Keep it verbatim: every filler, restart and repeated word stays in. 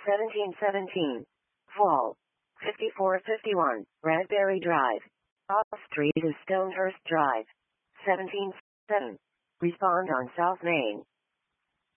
seventeen seventeen. Fall. fifty-four fifty-one, Bradbury Drive. Off Street is Stonehurst Drive. seventeen seven. Respond on South Main.